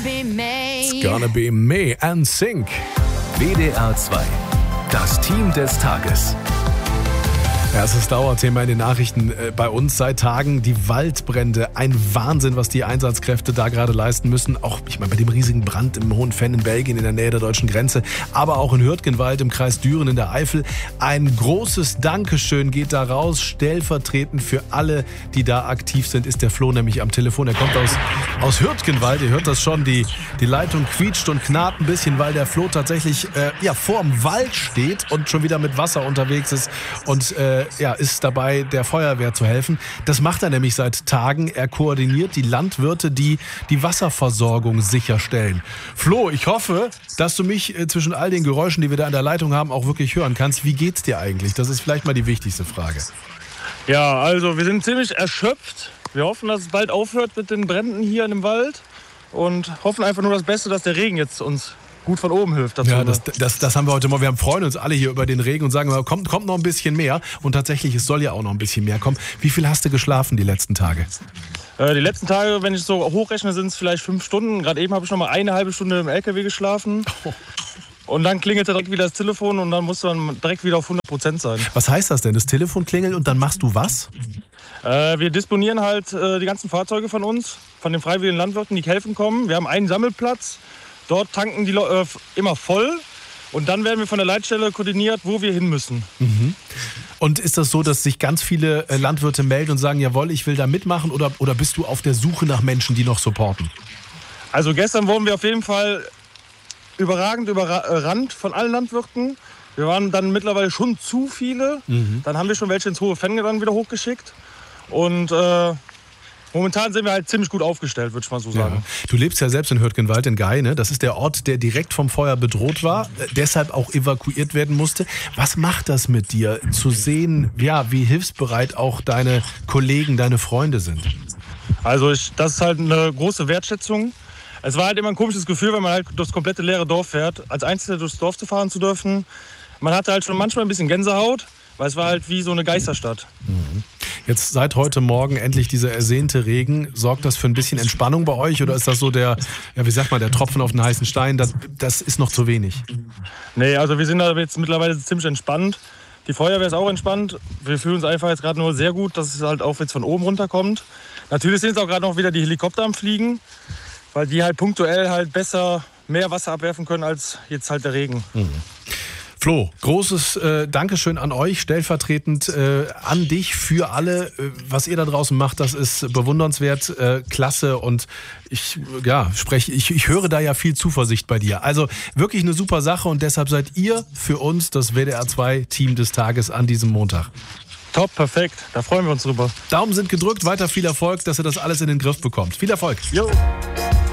It's gonna be me and Sync. WDR 2. Das Team des Tages. Ja, es ist das Dauerthema in den Nachrichten bei uns seit Tagen. Die Waldbrände. Ein Wahnsinn, was die Einsatzkräfte da gerade leisten müssen. Auch, ich meine, bei dem riesigen Brand im Hohenfenn in Belgien in der Nähe der deutschen Grenze. Aber auch in Hürtgenwald im Kreis Düren in der Eifel. Ein großes Dankeschön geht da raus. Stellvertretend für alle, die da aktiv sind, ist der Flo nämlich am Telefon. Er kommt aus Hürtgenwald. Ihr hört das schon. Die Leitung quietscht und knarrt ein bisschen, weil der Flo tatsächlich vorm Wald steht und schon wieder mit Wasser unterwegs ist und ist dabei, der Feuerwehr zu helfen. Das macht er nämlich seit Tagen. Er koordiniert die Landwirte, die die Wasserversorgung sicherstellen. Flo, ich hoffe, dass du mich zwischen all den Geräuschen, die wir da in der Leitung haben, auch wirklich hören kannst. Wie geht's dir eigentlich? Das ist vielleicht mal die wichtigste Frage. Ja, also wir sind ziemlich erschöpft. Wir hoffen, dass es bald aufhört mit den Bränden hier in dem Wald und hoffen einfach nur das Beste, dass der Regen jetzt uns gut von oben hilft. Dazu. Ja, das haben wir heute mal. Wir freuen uns alle hier über den Regen und sagen, kommt noch ein bisschen mehr. Und tatsächlich, es soll ja auch noch ein bisschen mehr kommen. Wie viel hast du geschlafen die letzten Tage? Die letzten Tage, wenn ich so hochrechne, sind es vielleicht 5 Stunden. Gerade eben habe ich noch mal eine halbe Stunde im LKW geschlafen. Und dann klingelte direkt wieder das Telefon und dann musste man direkt wieder auf 100% sein. Was heißt das denn? Das Telefon klingelt und dann machst du was? Wir disponieren halt die ganzen Fahrzeuge von uns, von den freiwilligen Landwirten, die helfen kommen. Wir haben einen Sammelplatz. Dort tanken die immer voll und dann werden wir von der Leitstelle koordiniert, wo wir hin müssen. Mhm. Und ist das so, dass sich ganz viele Landwirte melden und sagen, jawohl, ich will da mitmachen oder bist du auf der Suche nach Menschen, die noch supporten? Also gestern wurden wir auf jeden Fall überragend überrannt von allen Landwirten. Wir waren dann mittlerweile schon zu viele. Mhm. Dann haben wir schon welche ins Hohenfenn dann wieder hochgeschickt und momentan sind wir halt ziemlich gut aufgestellt, würde ich mal so sagen. Ja. Du lebst ja selbst in Hürtgenwald in Gaie, ne? Das ist der Ort, der direkt vom Feuer bedroht war, deshalb auch evakuiert werden musste. Was macht das mit dir, zu sehen, wie hilfsbereit auch deine Kollegen, deine Freunde sind? Also das ist halt eine große Wertschätzung. Es war halt immer ein komisches Gefühl, wenn man halt durchs komplette leere Dorf fährt, als Einziger durchs Dorf zu fahren zu dürfen. Man hatte halt schon manchmal ein bisschen Gänsehaut, weil es war halt wie so eine Geisterstadt. Mhm. Jetzt seit heute Morgen endlich dieser ersehnte Regen. Sorgt das für ein bisschen Entspannung bei euch oder ist das so der Tropfen auf den heißen Stein? Das ist noch zu wenig. Nee, also wir sind da jetzt mittlerweile ziemlich entspannt. Die Feuerwehr ist auch entspannt. Wir fühlen uns einfach jetzt gerade nur sehr gut, dass es halt auch jetzt von oben runterkommt. Natürlich sind jetzt auch gerade noch wieder die Helikopter am Fliegen, weil die halt punktuell halt besser mehr Wasser abwerfen können als jetzt halt der Regen. Mhm. Flo, großes Dankeschön an euch, stellvertretend an dich, für alle. Was ihr da draußen macht, das ist bewundernswert, klasse und ich höre da ja viel Zuversicht bei dir. Also wirklich eine super Sache und deshalb seid ihr für uns das WDR 2 Team des Tages an diesem Montag. Top, perfekt, da freuen wir uns drüber. Daumen sind gedrückt, weiter viel Erfolg, dass ihr das alles in den Griff bekommt. Viel Erfolg. Jo.